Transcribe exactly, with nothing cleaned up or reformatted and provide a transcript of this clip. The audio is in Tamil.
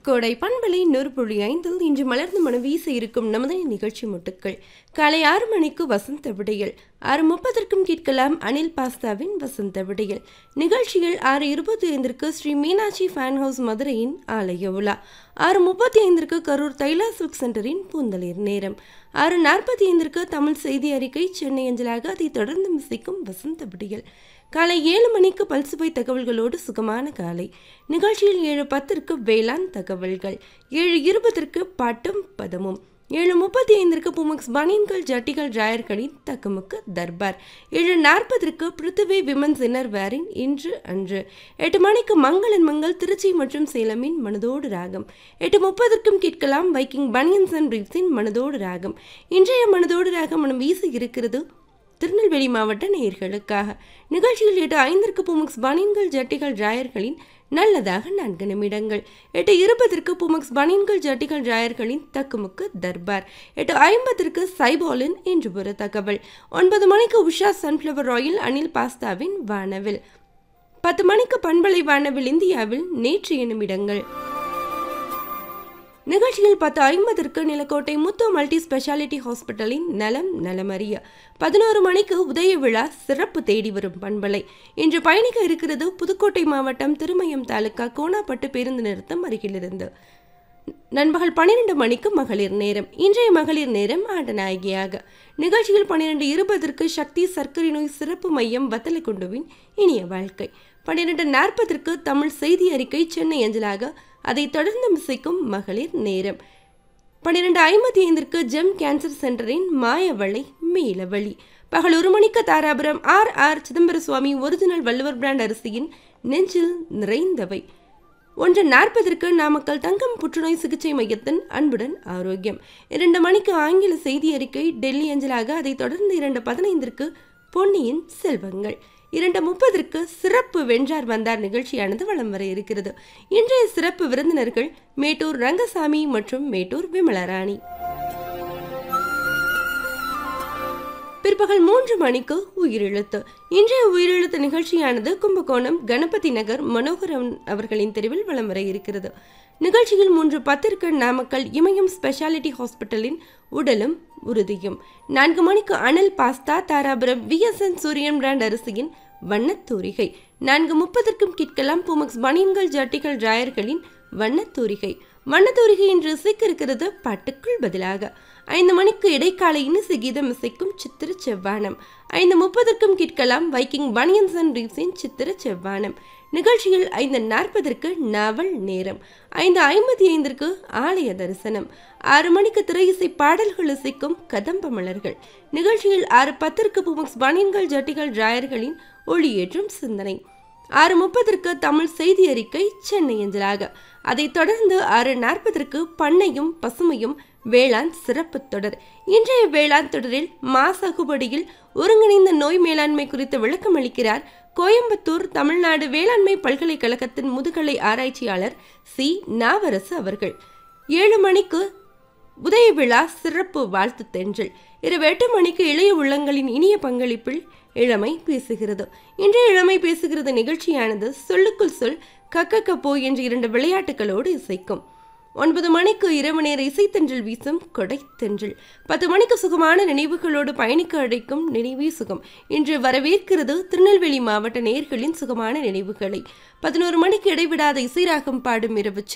கோடை பண்பலை நூறு புள்ளி ஐந்தில் இன்று மலர்ந்து மனம் வீச இருக்கும் நமது நிகழ்ச்சி முட்டுக்கள். காலை ஆறு மணிக்கு வசந்த விடையல், ஆறு முப்பதற்கும் கேட்கலாம் அனில் பாஸ்தாவின் வசந்த விடையல். நிகழ்ச்சியில் ஆறு இருபத்தி ஐந்திற்கு ஸ்ரீ மீனாட்சி ஃபேன் ஹவுஸ் மதுரையின் ஆலய உலா, ஆறு முப்பத்தி ஐந்திற்கு கரூர் தைலா சில்க் சென்டரின் பூந்தளிர் நேரம், ஆறு நாற்பத்தி ஐந்திற்கு தமிழ் செய்தி அறிக்கை சென்னை அஞ்சலாக, அதை தொடர்ந்து மிசிக்கும் வசந்த விடையல். காலை ஏழு மணிக்கு பல்சுவை தகவல்களோடு சுகமான காலை நிகழ்ச்சியில் ஏழு பத்திற்கு வேளாண் தகவல்கள், ஏழு இருபதற்கு பாட்டும் பதமும், ஏழு முப்பத்தி ஐந்திற்கு புமக்ஸ் பனியன்கள் ஜட்டிகள் டிராயர்களின் தக்கமுக்கு தர்பார், ஏழு நாற்பதற்கு பிருத்திவி விமன்ஸ் இன்னர் வேரின் இன்று அன்று, எட்டு மணிக்கு மங்களன் மங்கள் திருச்சி மற்றும் சேலமின் மனதோடு ராகம், எட்டு முப்பதற்கும் கேட்கலாம் வைக்கிங் பனியன்ஸ் அண்ட் ரீப்ஸின் மனதோடு ராகம். இன்றைய மனதோடு ராகம் மனம் வீசி இருக்கிறது திருநெல்வேலி மாவட்ட நேயர்களுக்காக. நிகழ்ச்சியில் எட்டு ஐந்திற்கு புமக்ஸ் பனியன்கள் ஜட்டிகள் டிராயர்களின் நல்லதாக நான்கு நிமிடங்கள், எட்டு இருபதற்கு புமக்ஸ் பனியன்கள் ஜட்டிகள் டிராயர்களின் தக்குமுக்கு தர்பார், எட்டு ஐம்பதற்கு சைபாலின் இன்று ஒரு தகவல், ஒன்பது மணிக்கு உஷா சன்ஃப்ளவர் ஆயில் அனில் பாஸ்தாவின் வானவில், பத்து மணிக்கு பண்பலை வானவில் இந்தியாவில் நேற்றைய நிமிடங்கள். நிகழ்ச்சியில் பத்து ஐம்பதற்கு நிலக்கோட்டை முத்து மல்டி ஸ்பெஷாலிட்டி ஹாஸ்பிட்டலின் நலம் நலமறிய, பதினோரு மணிக்கு உதய விழா சிறப்பு தேடி வரும் பண்பலை. இன்று பயணிக்க இருக்கிறது புதுக்கோட்டை மாவட்டம் திருமயம் தாலுகா கோணாப்பட்டு பேருந்து நிறுத்தம் அருகிலிருந்து. நண்பகல் பன்னிரண்டு மணிக்கு மகளிர் நேரம், இன்றைய மகளிர் நேரம் ஆட்டநாயகியாக. நிகழ்ச்சியில் பன்னிரண்டு இருபதற்கு சக்தி சர்க்கரை நோய் சிறப்பு மையம் வத்தலக்குண்டுவின் இனிய வாழ்க்கை, பன்னிரண்டு நாற்பதற்கு தமிழ் செய்தி அறிக்கை சென்னை அஞ்சலாக, அதை தொடர்ந்து மிசைக்கும் மகளிர் நேரம். பன்னிரண்டு ஐம்பத்தி ஐந்திற்கு ஜெம் கேன்சர் சென்டரின் மாயவளை மீளவழி, பகல் ஒரு மணிக்கு தாராபுரம் ஆர் ஆர் சிதம்பர சுவாமி ஒரிஜினல் வள்ளுவர் பிராண்ட் அரிசியின் நெஞ்சில் நிறைந்தவை, ஒன்று நாற்பதற்கு நாமக்கல் தங்கம் புற்றுநோய் சிகிச்சை மையத்தின் அன்புடன் ஆரோக்கியம், இரண்டு மணிக்கு ஆங்கில செய்தி அறிக்கை டெல்லி அஞ்சலாக, அதை தொடர்ந்து இரண்டு பதினைந்திற்கு பொன்னியின் செல்வங்கள், இரண்டு முப்பதற்கு சிறப்பு வென்றார் வந்தார் நிகழ்ச்சியானது வலம் வர இருக்கிறது. இன்றைய சிறப்பு விருந்தினர்கள் மேட்டூர் ரங்கசாமி மற்றும் மேட்டூர் விமலராணி. பிற்பகல் மூன்று மணிக்கு உயிரெழுத்து, இன்றைய உயிரெழுத்து நிகழ்ச்சியானது கும்பகோணம் கணபதி நகர் மனோகரன் அவர்களின் தெருவில் வலம் வர இருக்கிறது. நிகழ்ச்சியில் மூன்று பத்திற்கு நாமக்கல் இமயம் ஸ்பெஷாலிட்டி ஹாஸ்பிட்டலின் உடலும் உறுதியும், நான்கு மணிக்கு அனல் pasta Dharapuram V S N சூரியன் பிராண்ட் அரிசியின் வண்ணத்தூரிகை, நான்கு முப்பதற்கும் கேட்கலாம் புமக்ஸ் பனியன்கள் ஜட்டிகள் டிராயர்களின் வண்ணத்தூரிகை. வண்ணத்தூரிகை இன்று இசைக்க இருக்கிறது பாட்டுக்குள் பதிலாக. ஐந்து மணிக்கு இடைக்கால இனிசை கீதம் இசைக்கும் சித்திர செவ்வானம், ஐந்து முப்பதற்கும் கேட்கலாம் வைக்கிங் பனியன்ஸ் அண்ட் ரீப்ஸின் சித்திர செவ்வானம். நிகழ்ச்சியில் ஐந்து நாற்பதற்கு நாவல் நேரம், ஐந்து ஐம்பத்தி ஐந்திற்கு ஆலய தரிசனம், ஆறு மணிக்கு திரை இசை பாடல்கள் இசைக்கும் கதம்ப மலர்கள். நிகழ்ச்சியில் ஆறு பத்திற்கு புமக்ஸ் பனியன்கள் ஜட்டிகள் டிராயர்களின் ஒளியேற்றும் சிந்தனை, ஆறு முப்பதற்கு தமிழ் செய்தி அறிக்கை சென்னை அஞ்சலாக, அதை தொடர்ந்து ஆறு நாற்பதற்கு பண்ணையும் பசுமையும் வேளாண் சிறப்பு தொடர். இன்றைய வேளாண் தொடரில் மாசாகுபடியில் ஒருங்கிணைந்த நோய் மேலாண்மை குறித்து விளக்கம் அளிக்கிறார் கோயம்புத்தூர் தமிழ்நாடு வேளாண்மை பல்கலைக்கழகத்தின் முதுகலை ஆராய்ச்சியாளர் சி நாவரசு அவர்கள். ஏழு மணிக்கு உதய விழா சிறப்பு வாழ்த்து தென்றல், இரவு எட்டு மணிக்கு இளைய உள்ளங்களின் இனிய பங்களிப்பில் இளமை பேசுகிறது. இன்றைய இளமை பேசுகிறது நிகழ்ச்சியானது சொல்லுக்குள் சொல் கக்க போ என்ற இரண்டு விளையாட்டுகளோடு இசைக்கும். ஒன்பது மணிக்கு இரவு நேர இசைத்தென்றல் வீசும் கொடை தென்றல், பத்து மணிக்கு சுகமான நினைவுகளோடு பயணிக்க அழைக்கும் நினைவே சுகம். இன்று வரவேற்கிறது திருநெல்வேலி மாவட்ட நேயர்களின் சுகமான நினைவுகளை. பதினோரு மணிக்கு இடைவிடாத இசைராகம் பாடும் இரவு